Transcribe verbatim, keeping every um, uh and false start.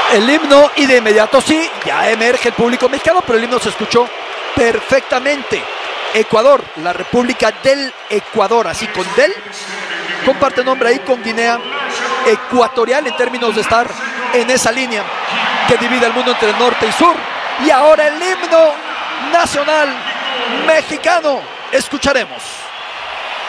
El himno, y de inmediato sí, ya emerge el público mexicano, pero el himno se escuchó perfectamente. Ecuador, la República del Ecuador, así con del, comparte nombre ahí con Guinea Ecuatorial en términos de estar en esa línea que divide el mundo entre norte y sur. Y ahora el himno nacional mexicano, escucharemos.